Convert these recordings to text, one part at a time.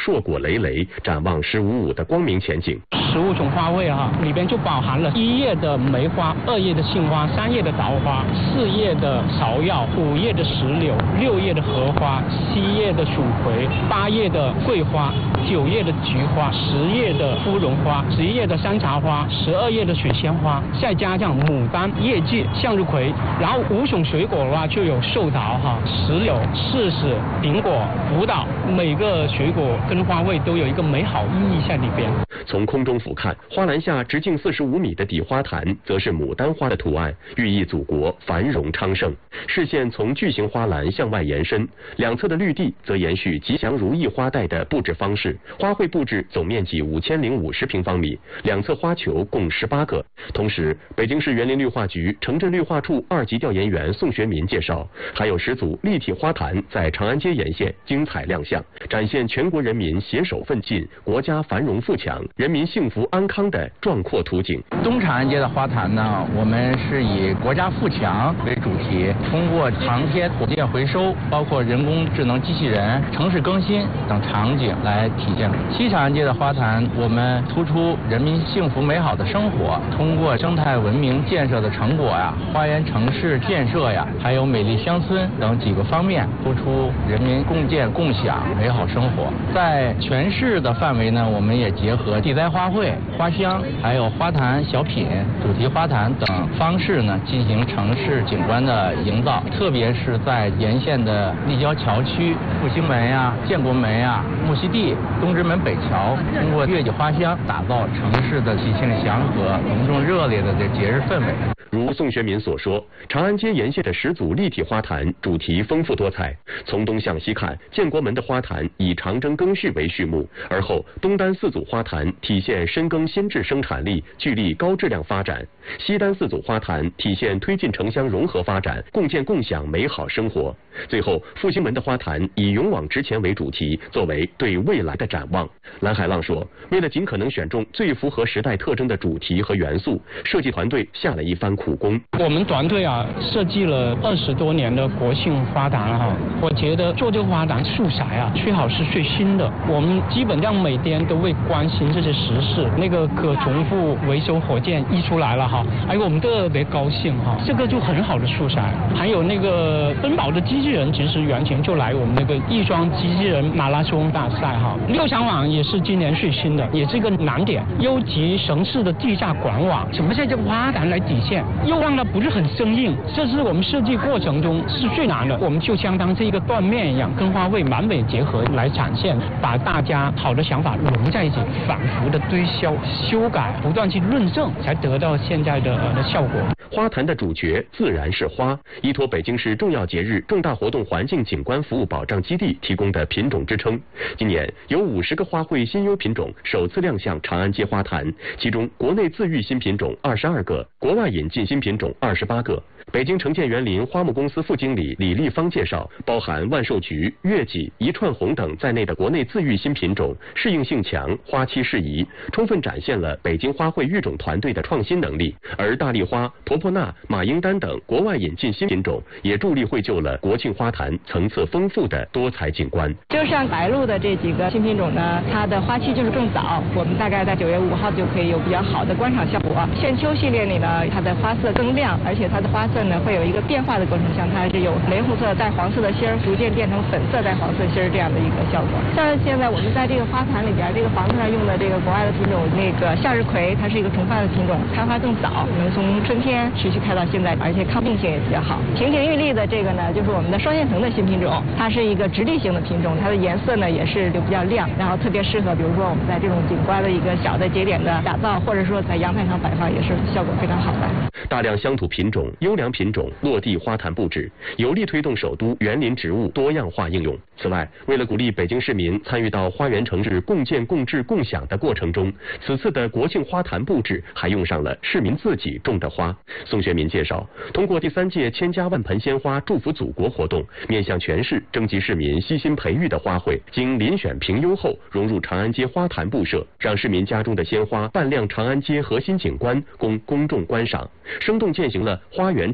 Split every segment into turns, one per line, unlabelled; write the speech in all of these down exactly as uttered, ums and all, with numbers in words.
硕果累累，展望“十五五”的光明前景。
十五种花卉哈，里边就包含了一叶的梅花、二叶的杏花、三叶的桃花、四叶的芍药、五叶的石榴、六叶的荷花、七叶的蜀葵、八叶的桂花、九叶的菊花、十叶的芙蓉花、十一叶的山茶花、十二叶的水仙花，再加上牡丹、叶芥、向日葵，然后五种水果的话就有寿桃哈、石榴、柿子、苹果、葡萄，每个水果跟花卉都有一个美好意义在里边。
从空中俯瞰，花篮下直径四十五米的底花坛，则是牡丹花的图案，寓意祖国繁荣昌盛。视线从巨型花篮向外延伸，两侧的绿地则延续吉祥如意花带的布置方式。花卉布置总面积五千零五十平方米，两侧花球共十八个。同时，北京市园林绿化局城镇绿化处二级调研员宋学民介绍，还有十组立体花坛在长安街沿线精彩亮相，展现全国人民携手奋进、国家繁荣富强、人民幸福安康的壮阔图景。
东长安街的花坛呢，我们是以国家富强为主题，通过航天火箭回收，包括人工智能机器人、城市更新等场景来体现。西长安街的花坛，我们突出人民幸福美好的生活，通过生态文明建设的成果呀、花园城市建设呀，还有美丽乡村等几个方面，突出人民共建共享美好生活。在全市的范围呢，我们也结合地栽花卉、花香，还有花坛小品、主题花坛等方式呢，进行城市景观的营造。特别是在沿线的立交桥区、复兴门呀、建国门呀、木樨地、东直门北桥，通过月季花香，打造城市的喜庆祥和、隆重热烈的这节日氛围。
如宋学民所说，长安街沿线的十组立体花坛主题丰富多彩。从东向西看，建国门的花坛以长征更序为序幕，而后东单四组花坛体现深耕新质生产力，聚力高质量发展；西单四组花坛体现推进城乡融合发展，共建共享美好生活。最后，复兴门的花坛以勇往直前为主题，作为对未来的展望。蓝海浪说，为了尽可能选中最符合时代特征的主题和元素，设计团队下了一番苦功。
我们团队啊，设计了二十多年的国庆花坛哈，我觉得做这个花坛素材啊，最好是最新的。我们基本上每天都会关心这些时事。那个可重复回收火箭一出来了哈，哎呦，我们特别高兴哈，这个就很好的素材。还有那个奔跑的机器人，其实原型就来我们那个亦庄机器人马拉松大赛哈。六强网也是今年最新的，也是一个难点，优级城市的地下管网，怎么在这个花坛来体现？又让它不是很生硬，这是我们设计过程中是最难的。我们就相当这一个断面一样，跟花卉完美结合来展现，把大家好的想法融在一起，反复的推销、修改，不断去论证，才得到现在的呃效果。
花坛的主角自然是花，依托北京市重要节日、重大活动环境景观服务保障基地提供的品种支撑。今年有五十个花卉新优品种首次亮相长安街花坛，其中国内自育新品种二十二个，国外引进新品种二十八个。北京城建园林花木公司副经理李立芳介绍，包含万寿菊、月季、一串红等在内的国内自育新品种适应性强，花期适宜，充分展现了北京花卉育种团队的创新能力。而大丽花、婆婆纳、马英丹等国外引进新品种也助力绘就了国庆花坛层次丰富的多彩景观。
就像白鹭的这几个新品种呢，它的花期就是更早，我们大概在九月五号就可以有比较好的观赏效果。线秋系列里呢，它的花色更亮，而且它的花色呢会有一个变化的过程，像它是有玫红色带黄色的芯儿，逐渐变成粉色带黄色芯儿这样的一个效果。像现在我们在这个花坛里边，这个房子上用的这个国外的品种，那个向日葵，它是一个重瓣的品种，开花更早，能从春天持续开到现在，而且抗病性也比较好。亭亭玉立的这个呢，就是我们的双线藤的新品种，它是一个直立型的品种，它的颜色呢也是就比较亮，然后特别适合，比如说我们在这种景观的一个小的节点的打造，或者说在阳台上摆放，也是效果非常好的。
大量乡土品种、优良品种落地花坛布置，有力推动首都园林植物多样化应用。此外，为了鼓励北京市民参与到花园城市共建共治共享的过程中，此次的国庆花坛布置还用上了市民自己种的花。宋学民介绍，通过第三届千家万盆鲜花祝福祖国活动，面向全市征集市民悉心培育的花卉，经遴选评优后融入长安街花坛布设，让市民家中的鲜花扮亮长安街核心景观，供公众观赏，生动践行了花园城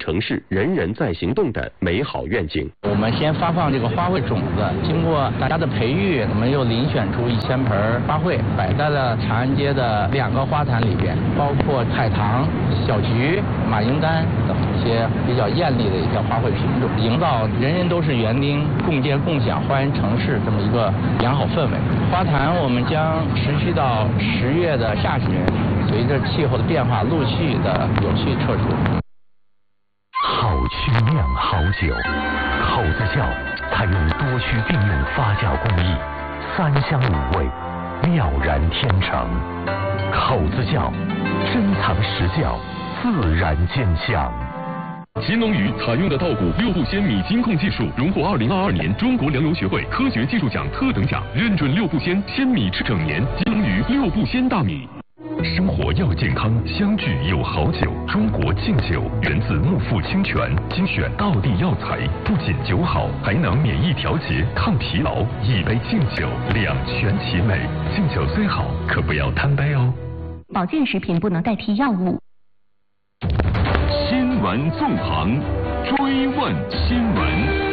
城市人人在行动的美好愿景。
我们先发放这个花卉种子，经过大家的培育，我们又遴选出一千盆花卉，摆在了长安街的两个花坛里边，包括海棠、小菊、马缨丹等一些比较艳丽的一些花卉品种，营造人人都是园丁，共建共享欢迎城市这么一个良好氛围。花坛我们将持续到十月的下旬，随着气候的变化，陆续的有序撤除。
好曲酿好酒，口子窖采用多区并用发酵工艺，三香五味，妙然天成。口子窖珍藏实窖，自然见香。
奇农鱼采用的稻谷六步鲜米金控技术，荣获二零二二年中国粮油学会科学技术奖特等奖，认准六步鲜鲜米吃整年。奇农鱼六步鲜大米。
生活要健康，相聚有好酒。中国劲酒源自木富清泉，精选道地药材，不仅酒好，还能免疫调节、抗疲劳。一杯劲酒，两全其美。劲酒虽好，可不要贪杯哦。
保健食品不能代替药物。
新闻纵横，追问新闻。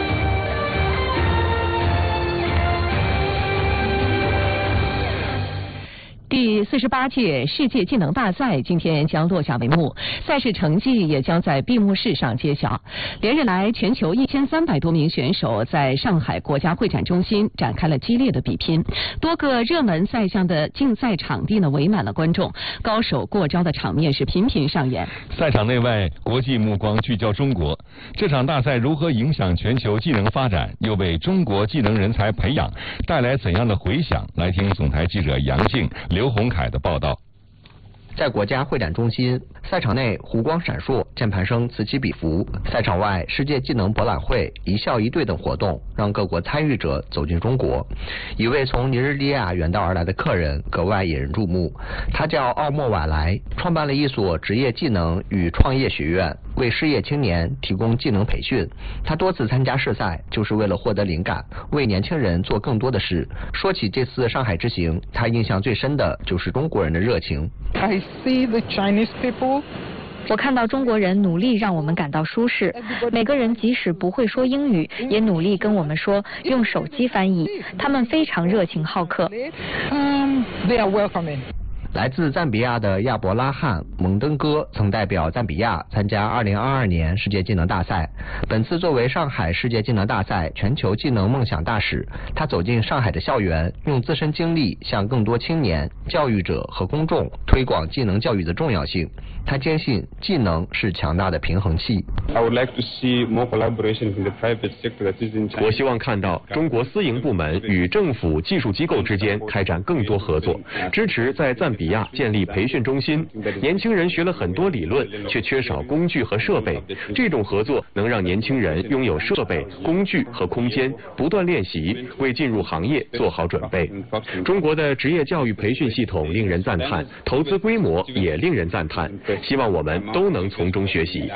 第四十八届世界技能大赛今天将落下帷幕，赛事成绩也将在闭幕式上揭晓。连日来，全球一千三百多名选手在上海国家会展中心展开了激烈的比拼，多个热门赛项的竞赛场地呢围满了观众，高手过招的场面是频频上演。
赛场内外，国际目光聚焦中国。这场大赛如何影响全球技能发展，又为中国技能人才培养带来怎样的回响？来听总台记者杨静、刘洪凯的报道。
在国家会展中心，赛场内湖光闪烁，键盘声此起彼伏；赛场外，世界技能博览会、一校一队等活动让各国参与者走进中国。一位从尼日利亚远道而来的客人格外引人注目，他叫奥莫瓦莱，创办了一所职业技能与创业学院，为失业青年提供技能培训。他多次参加试赛，就是为了获得灵感，为年轻人做更多的事。说起这次上海之行，他印象最深的就是中国人的热情。
I see the Chinese people.
我看到中国人努力让我们感到舒适，每个人即使不会说英语，也努力跟我们说，用手机翻译。他们非常热情好客。
Um, they are welcoming.
来自赞比亚的亚伯拉罕·蒙登哥曾代表赞比亚参加二零二二年世界技能大赛。本次作为上海世界技能大赛全球技能梦想大使，他走进上海的校园，用自身经历向更多青年、教育者和公众推广技能教育的重要性。他坚信技能是强大的平衡器。
我希望看到中国私营部门与政府技术机构之间开展更多合作，支持在赞比亚建立培训中心。年轻人学了很多理论，却缺少工具和设备，这种合作能让年轻人拥有设备、工具和空间，不断练习，为进入行业做好准备。中国的职业教育培训系统令人赞叹，投资规模也令人赞叹。希望我们都能从中学习。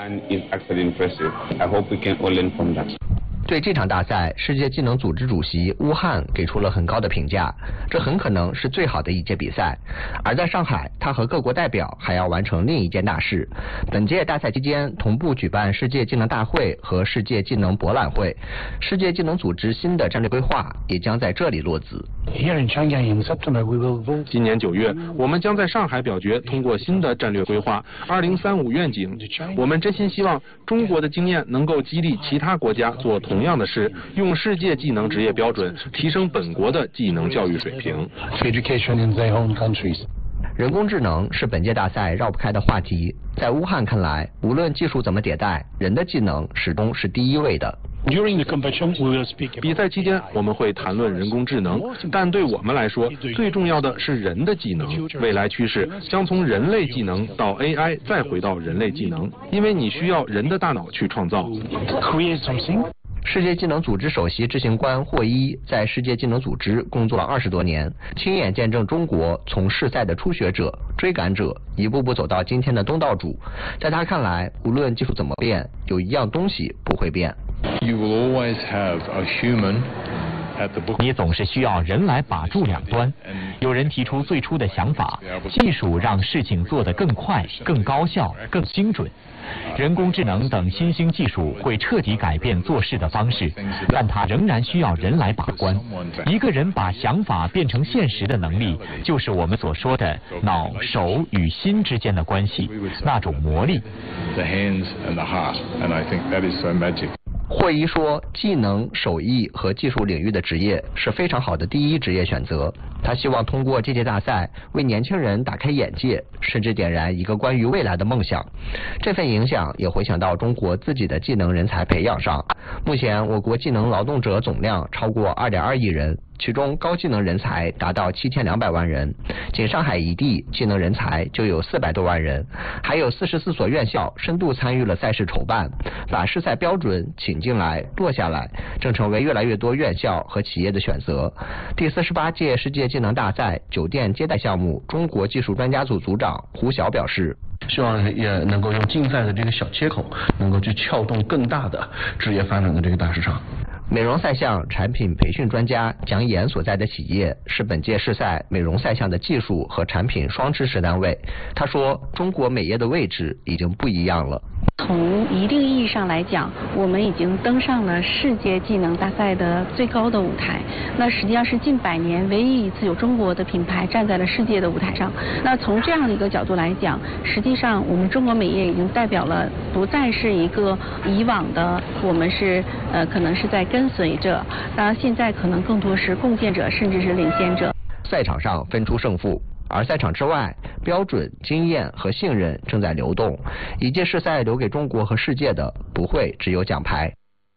对这场大赛，世界技能组织主席乌汉给出了很高的评价，这很可能是最好的一届比赛。而在上海，他和各国代表还要完成另一件大事。本届大赛期间，同步举办世界技能大会和世界技能博览会，世界技能组织新的战略规划也将在这里落子。
今年九月，我们将在上海表决通过新的战略规划二零三五愿景。我们真心希望中国的经验能够激励其他国家做同样的事，用世界技能职业标准提升本国的技能教育水平。
人工智能是本届大赛绕不开的话题。在乌汉看来，无论技术怎么迭代，人的技能始终是第一位的。
比赛期间，我们会谈论人工智能，但对我们来说，最重要的是人的技能。未来趋势将从人类技能到 A I， 再回到人类技能，因为你需要人的大脑去创造。
世界技能组织首席执行官霍伊在世界技能组织工作了二十多年，亲眼见证中国从试赛的初学者、追赶者一步步走到今天的东道主。在他看来，无论技术怎么变，有一样东西不会变。
You will always have a human 你总是需要人来把住两端。有人提出最初的想法，技术让事情做得更快、更高效、更精准。人工智能等新兴技术会彻底改变做事的方式，但它仍然需要人来把关。一个人把想法变成现实的能力，就是我们所说的脑、手与心之间的关系，那种魔力。
霍伊说，技能、手艺和技术领域的职业是非常好的第一职业选择。他希望通过这届大赛为年轻人打开眼界，甚至点燃一个关于未来的梦想。这份影响也回响到中国自己的技能人才培养上。目前，我国技能劳动者总量超过 二点二亿人，其中高技能人才达到七千两百万人，仅上海一地技能人才就有四百多万人，还有四十四所院校深度参与了赛事筹办，把试赛标准请进来、落下来，正成为越来越多院校和企业的选择。第四十八届世界技能大赛酒店接待项目中国技术专家组组长胡晓表示，
希望也能够用竞赛的这个小切口，能够去撬动更大的职业发展的这个大市场。
美容赛项产品培训专家蒋岩所在的企业是本届世赛美容赛项的技术和产品双支持单位。他说，中国美业的位置已经不一样了。
从一定意义上来讲，我们已经登上了世界技能大赛的最高的舞台。那实际上是近百年唯一一次有中国的品牌站在了世界的舞台上。那从这样的一个角度来讲，实际上我们中国美业已经代表了不再是一个以往的我们是呃可能是在跟随者，当然现在可能更多是共建者，甚至是领先者。
赛场上分出胜负。而赛场之外，标准、经验和信任正在流动。一届世赛留给中国和世界的，不会只有奖牌。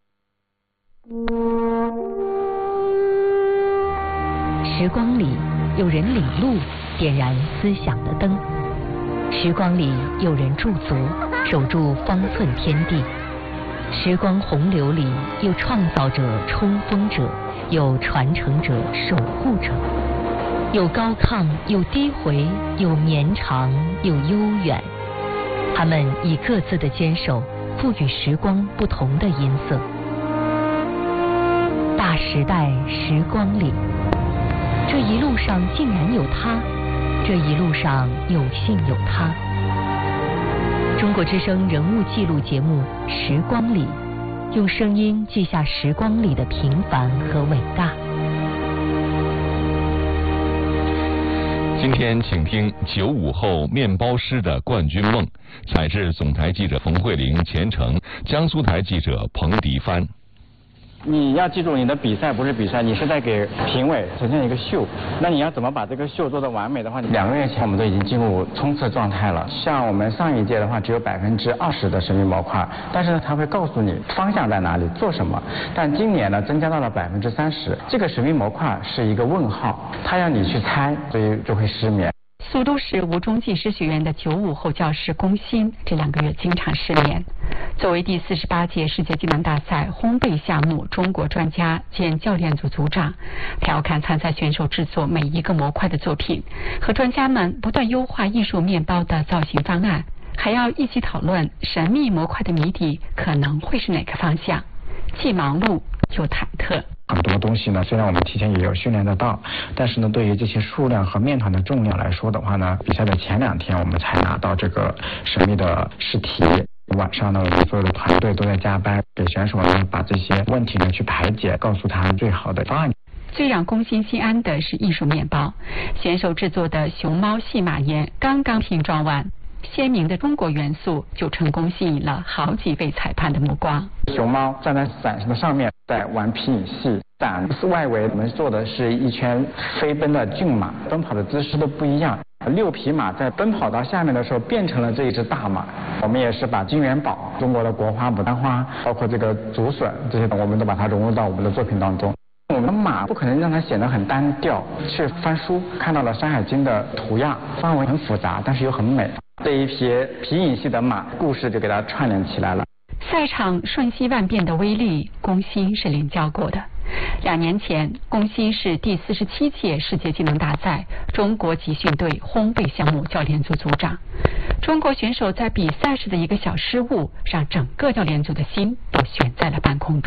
时光里有人领路，点燃思想的灯；时光里有人驻足，守住方寸天地；时光洪流里有创造者、冲锋者，有传承者、守护者。有高亢，有低回，有绵长，有悠远。他们以各自的坚守，赋予时光不同的音色。大时代时光里，这一路上竟然有他，这一路上有幸有他。中国之声人物记录节目《时光里》，用声音记下时光里的平凡和伟大。
今天请听九五后面包师的冠军梦，采制总台记者冯慧玲、钱程，江苏台记者彭迪帆。
你要记住，你的比赛不是比赛，你是在给评委呈现一个秀。那你要怎么把这个秀做得完美的话，两个月前我们都已经进入冲刺状态了。像我们上一届的话，只有百分之二十的神秘模块，但是呢，它会告诉你方向在哪里，做什么。但今年呢，增加到了百分之三十。这个神秘模块是一个问号，它要你去猜，所以就会失眠。
苏都市吴中技师学院的九五后教师龚鑫这两个月经常失眠。作为第四十八届世界技能大赛烘焙项目中国专家兼教练组组长，他要看参赛选手制作每一个模块的作品，和专家们不断优化艺术面包的造型方案，还要一起讨论神秘模块的谜底可能会是哪个方向，既忙碌又忐忑。
很多东西呢，虽然我们提前也有训练得到，但是呢，对于这些数量和面团的重量来说的话呢，比赛的前两天我们才拿到这个神秘的试题。晚上呢，我们所有的团队都在加班，给选手呢把这些问题呢去排解，告诉他最好的方案。
最让龚鑫心安的是艺术面包，选手制作的熊猫戏马烟刚刚拼装完，鲜明的中国元素就成功吸引了好几位裁判的目光。
熊猫站在伞的上面，在玩皮影戏，伞外围我们做的是一圈飞奔的骏马，奔跑的姿势都不一样。六匹马在奔跑到下面的时候变成了这一只大马。我们也是把金元宝、中国的国花牡丹花，包括这个竹笋这些，我们都把它融入到我们的作品当中。我们的马不可能让它显得很单调，去翻书看到了《山海经》的图样，范围很复杂，但是又很美。这一匹皮影戏的马，故事就给它串联起来了。
赛场瞬息万变的威力，龚鑫是领教过的。两年前，龚鑫是第四十七届世界技能大赛中国集训队烘焙项目教练组组长。中国选手在比赛时的一个小失误，让整个教练组的心都悬在了半空中。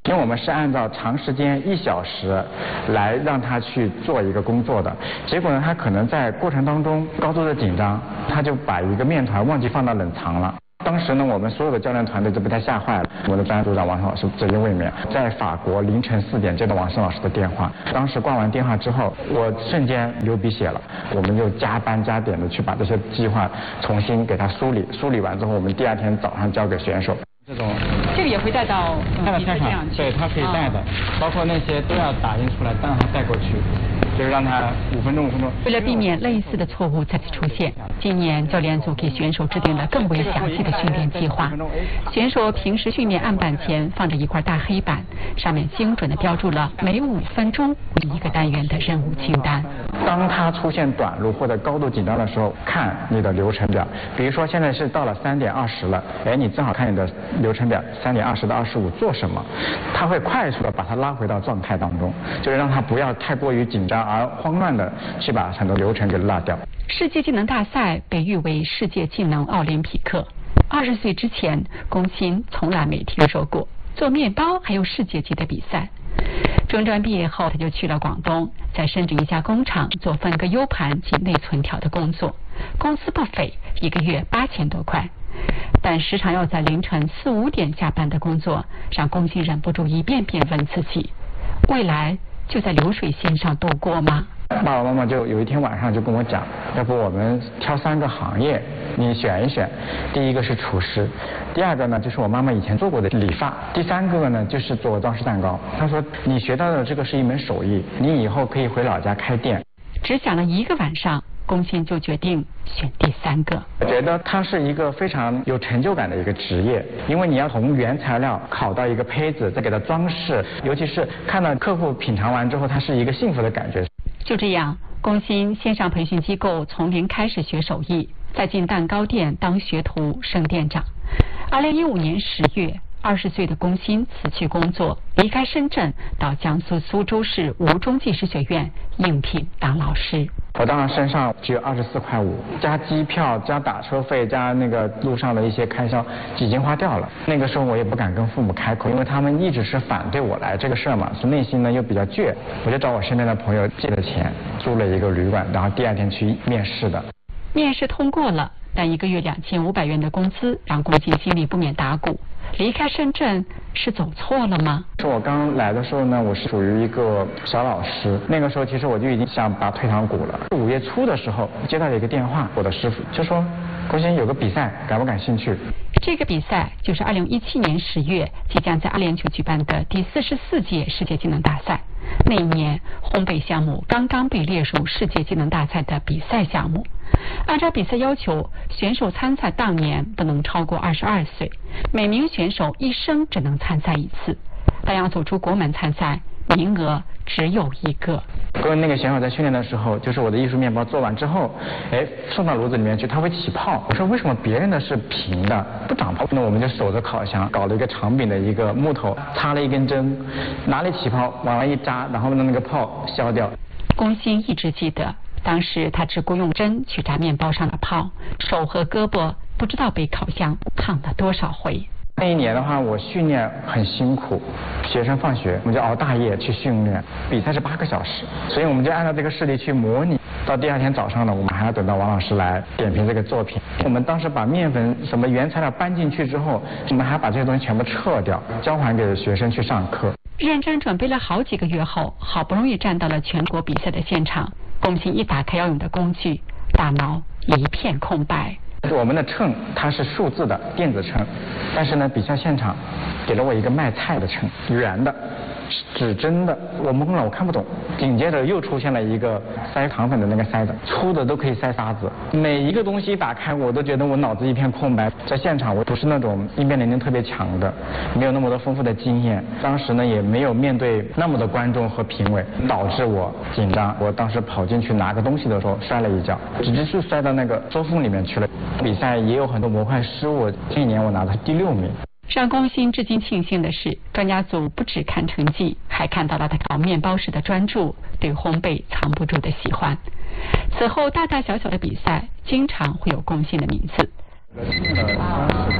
因为我们是按照长时间一小时来让他去做一个工作的，结果呢，他可能在过程当中高度的紧张，他就把一个面团忘记放到冷藏了。当时呢，我们所有的教练团队都被他吓坏了。我们的班组长王胜老师直接卫冕，在法国凌晨四点接到王胜老师的电话，当时挂完电话之后，我瞬间流鼻血了。我们就加班加点的去把这些计划重新给他梳理，梳理完之后，我们第二天早上交给选手。这种
这个也会带到
带到赛场，对，他可以带的，包括那些都要打印出来，让他带过去，就是让他五分钟五分钟。
为了避免类似的错误再次出现，今年教练组给选手制定了更为详细的训练计划。选手平时训练案板前放着一块大黑板，上面精准地标注了每五分钟一个单元的任务清单。
当他出现短路或者高度紧张的时候，看你的流程表，比如说现在是到了三点二十了，哎，你正好看你的流程表，三点二十到二十五做什么，他会快速的把他拉回到状态当中，就是让他不要太过于紧张而慌乱的去把很多流程给落掉。
世界技能大赛被誉为世界技能奥林匹克。二十岁之前，龚鑫从来没听说过做面包还有世界级的比赛。中专毕业后，他就去了广东，在深圳一家工厂做分割 U 盘及内存条的工作，工资不菲，一个月八千多块。但时常要在凌晨四五点下班的工作，让龚鑫忍不住一遍遍问自己：未来就在流水线上度过吗？
爸爸妈妈就有一天晚上就跟我讲，要不我们挑三个行业，你选一选。第一个是厨师，第二个呢就是我妈妈以前做过的理发，第三个呢就是做装饰蛋糕。她说你学到的这个是一门手艺，你以后可以回老家开店。
只想了一个晚上，龚鑫就决定选第三个。
我觉得它是一个非常有成就感的一个职业，因为你要从原材料烤到一个胚子，再给它装饰，尤其是看到客户品尝完之后，它是一个幸福的感觉。
就这样，龚鑫先上培训机构从零开始学手艺，再进蛋糕店当学徒升店长。二零一五年十月，二十岁的龚鑫辞去工作，离开深圳，到江苏苏州市吴中技师学院应聘当老师。
我当时身上只有二十四块五，加机票、加打车费、加那个路上的一些开销，已经花掉了。那个时候我也不敢跟父母开口，因为他们一直是反对我来这个事儿嘛，所以内心呢又比较倔。我就找我身边的朋友借了钱，租了一个旅馆，然后第二天去面试的。
面试通过了，但一个月两千五百元的工资让龚鑫心里不免打鼓。离开深圳是走错了吗？
是我刚来的时候呢，我是属于一个小老师，那个时候其实我就已经想拔退堂鼓了。五月初的时候接到了一个电话，我的师傅就说龚鑫有个比赛，感不感兴趣？
这个比赛就是二零一七年十月即将在阿联酋举办的第四十四届世界技能大赛。那一年，烘焙项目刚刚被列入世界技能大赛的比赛项目。按照比赛要求，选手参赛当年不能超过二十二岁，每名选手一生只能参赛一次，但要走出国门参赛，名额只有一个。
跟那个选手在训练的时候，就是我的艺术面包做完之后，哎，送到炉子里面去，它会起泡。我说为什么别人的是平的不长泡？那我们就守着烤箱，搞了一个长柄的一个木头，插了一根针，哪里起泡往外一扎，然后让那个泡消掉。
龚鑫一直记得，当时他只顾用针去扎面包上的泡，手和胳膊不知道被烤箱烫了多少回。
那一年的话，我训练很辛苦，学生放学我们就熬大夜去训练，比赛是八个小时，所以我们就按照这个事例去模拟。到第二天早上呢，我们还要等到王老师来点评这个作品。我们当时把面粉什么原材料搬进去之后，我们还把这些东西全部撤掉，交还给学生去上课。
认真准备了好几个月后，好不容易站到了全国比赛的现场，龚鑫一打开要用的工具，大脑一片空白。
我们的秤它是数字的电子秤，但是呢，比赛现场给了我一个卖菜的秤，圆的，指针的，我懵了，我看不懂。紧接着又出现了一个塞糖粉的那个塞的，粗的都可以塞沙子。每一个东西打开，我都觉得我脑子一片空白。在现场，我不是那种应变能力特别强的，没有那么多丰富的经验。当时呢，也没有面对那么多观众和评委，导致我紧张。我当时跑进去拿个东西的时候，摔了一跤，直接是摔到那个周缝里面去了。比赛也有很多模块失误，这一年我拿的第六名。
让龚鑫至今庆幸的是，专家组不只看成绩，还看到了他烤面包时的专注，对烘焙藏不住的喜欢。此后大大小小的比赛经常会有龚鑫的名字。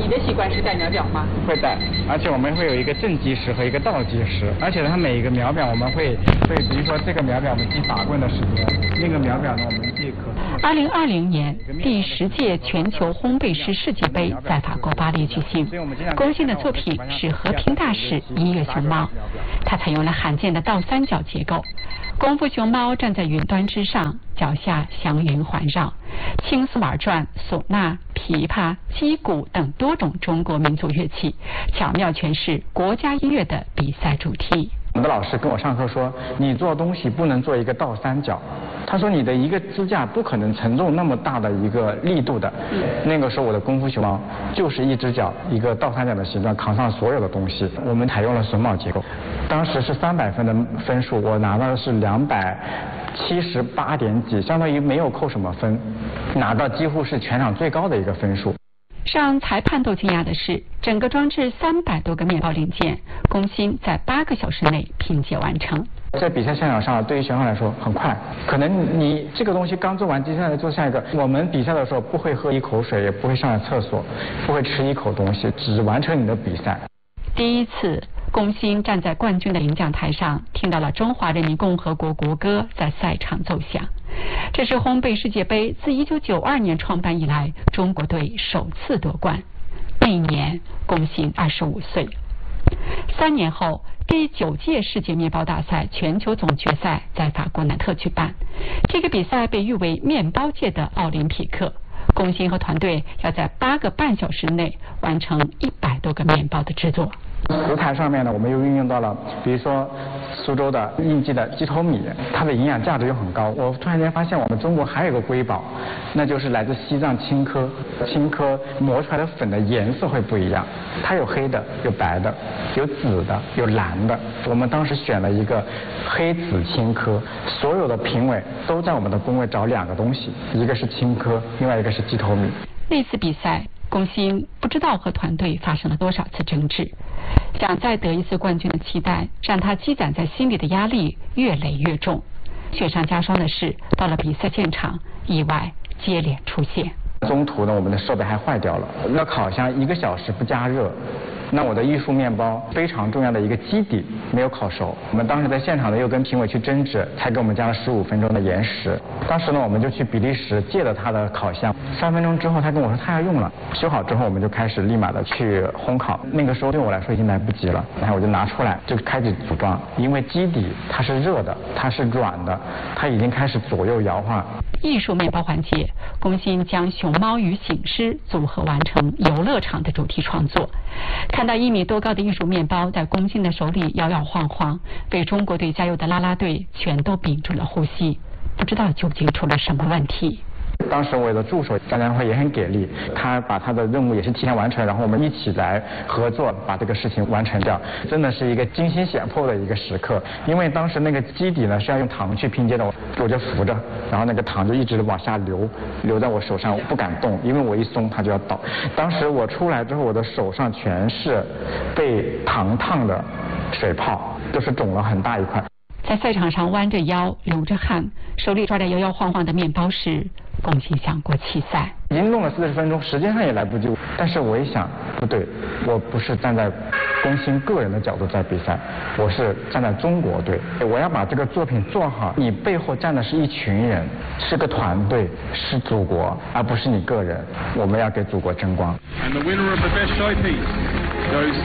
你的习惯是带秒表吗？
会带，而且我们会有一个正计时和一个倒计时，而且它每一个秒表我们会会，比如说这个秒表我们记法棍的时间，那个秒表呢我们记可。
二零二零年第十届全球烘焙师世界杯在法国巴黎举行，龚欣的作品是和平大使音乐熊猫，它采用了罕见的倒三角结构。功夫熊猫站在云端之上，脚下祥云环绕，青丝瓦转、唢呐、琵琶、击鼓等多种中国民族乐器，巧妙诠释国家音乐的比赛主题。
我的老师跟我上课说，你做东西不能做一个倒三角。他说你的一个支架不可能承重那么大的一个力度的。嗯、那个时候我的功夫熊猫就是一只脚一个倒三角的形状扛上所有的东西。我们采用了榫卯结构，当时是三百分的分数，我拿到的是两百七十八点几，相当于没有扣什么分，拿到几乎是全场最高的一个分数。
让裁判都惊讶的是，整个装置三百多个面包零件，龚欣在八个小时内拼接完成。
在比赛现场上，对于选手来说很快，可能你这个东西刚做完，接下来做下一个。我们比赛的时候不会喝一口水，也不会上来厕所，不会吃一口东西，只完成你的比赛。
第一次，龚欣站在冠军的领奖台上，听到了中华人民共和国国歌在赛场奏响。这是烘焙世界杯自一九九二年创办以来，中国队首次夺冠。那一年，龚欣二十五岁。三年后，第九届世界面包大赛全球总决赛在法国南特举办。这个比赛被誉为面包界的奥林匹克。龚欣和团队要在八个半小时内完成一百多个面包的制作。
食材上面呢，我们又运用到了，比如说苏州的应季的鸡头米，它的营养价值又很高。我突然间发现，我们中国还有个瑰宝，那就是来自西藏青稞。青稞磨出来的粉的颜色会不一样，它有黑的，有白的，有紫的，有蓝的。我们当时选了一个黑紫青稞，所有的评委都在我们的工位找两个东西，一个是青稞，另外一个是鸡头米。
那次比赛，龚欣不知道和团队发生了多少次争执，想再得一次冠军的期待让他积攒在心里的压力越累越重。雪上加霜的是，到了比赛现场，意外接连出现。
中途呢，我们的设备还坏掉了，那烤箱一个小时不加热，那我的艺术面包非常重要的一个基底没有烤熟。我们当时在现场呢又跟评委去争执，才给我们加了十五分钟的延时。当时呢我们就去比利时借了他的烤箱，三分钟之后他跟我说他要用了，修好之后我们就开始立马的去烘烤。那个时候对我来说已经来不及了，然后我就拿出来就开始组装，因为基底它是热的，它是软的，它已经开始左右摇晃。
艺术面包环节，龚欣将熊猫与醒狮组合完成游乐场的主题创作。看到一米多高的艺术面包在龚欣的手里摇摇晃晃，为中国队加油的啦啦队全都屏住了呼吸，不知道究竟出了什么问题。
当时我的助手张家辉也很给力，他把他的任务也是提前完成，然后我们一起来合作把这个事情完成掉，真的是一个惊心险迫的一个时刻。因为当时那个基底呢是要用糖去拼接的，我就扶着，然后那个糖就一直往下流，流在我手上，我不敢动，因为我一松它就要倒。当时我出来之后，我的手上全是被糖烫的水泡，就是肿了很大一块。
在赛场上弯着腰流着汗，手里抓着摇摇晃晃的面包时，龚欣想过弃赛。
已经弄了四十分钟，时间上也来不及。但是我一想，不对，我不是站在龚欣个人的角度在比赛，我是站在中国队，我要把这个作品做好。你背后站的是一群人，是个团队，是祖国，而不是你个人。我们要给祖国争光。And the winner of the best showpiece goes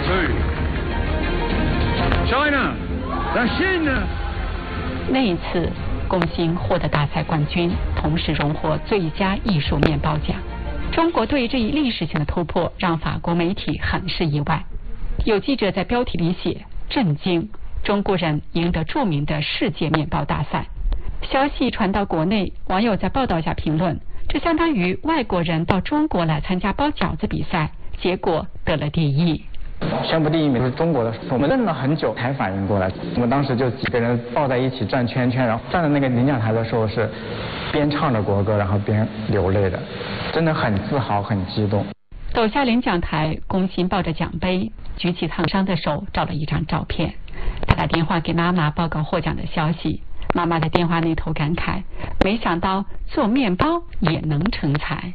to China, the China. 那一次，龚欣获得大赛冠军，同时荣获最佳艺术面包奖。中国队这一历史性的突破让法国媒体很是意外。有记者在标题里写：“震惊，中国人赢得著名的世界面包大赛。”消息传到国内，网友在报道下评论：“这相当于外国人到中国来参加包饺子比赛，结果得了第一。”
宣布第一名是中国的，我们愣了很久才反应过来。我们当时就几个人抱在一起转圈圈，然后站在那个领奖台的时候是边唱着国歌，然后边流泪的，真的很自豪，很激动。
走下领奖台，龚欣抱着奖杯，举起烫伤的手照了一张照片。他打电话给妈妈报告获奖的消息，妈妈在电话那头感慨：没想到做面包也能成才。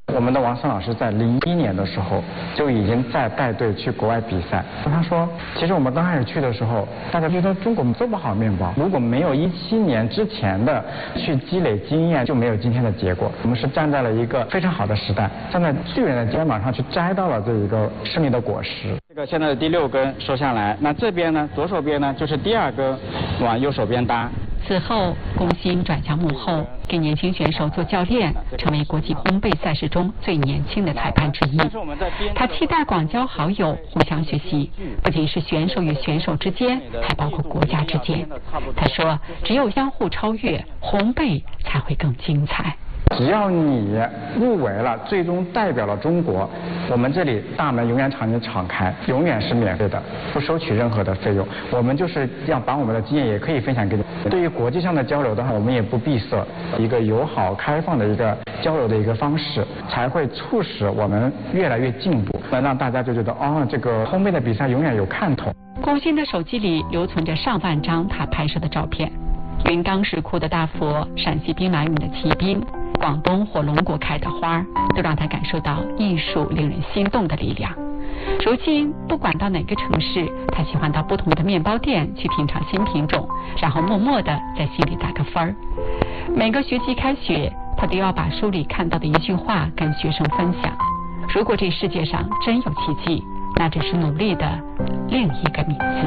我们的王森老师在零一年的时候就已经在带队去国外比赛。他说，其实我们刚开始去的时候，大家觉得中国做不好面包，如果没有一七年之前的去积累经验，就没有今天的结果。我们是站在了一个非常好的时代，站在巨人的肩膀上去摘到了这一个胜利的果实。
这个现在的第六根收下来，那这边呢，左手边呢就是第二根往右手边搭。
此后，龚鑫转向幕后，给年轻选手做教练，成为国际烘焙赛事中最年轻的裁判之一。他期待广交好友，互相学习，不仅是选手与选手之间，还包括国家之间。他说，只有相互超越，烘焙才会更精彩。
只要你入围了，最终代表了中国，我们这里大门永远朝你敞开，永远是免费的，不收取任何的费用。我们就是要把我们的经验也可以分享给你。对于国际上的交流的话，我们也不闭塞，一个友好开放的一个交流的一个方式，才会促使我们越来越进步，能让大家就觉得哦，这个烘焙的比赛永远有看头。
龚鑫的手机里留存着上万张他拍摄的照片，云冈石窟的大佛，陕西兵马俑的骑兵，广东火龙果开的花，都让他感受到艺术令人心动的力量。如今，不管到哪个城市，他喜欢到不同的面包店去品尝新品种，然后默默地在心里打个分儿。每个学期开学，他都要把书里看到的一句话跟学生分享。如果这世界上真有奇迹，那只是努力的另一个名字。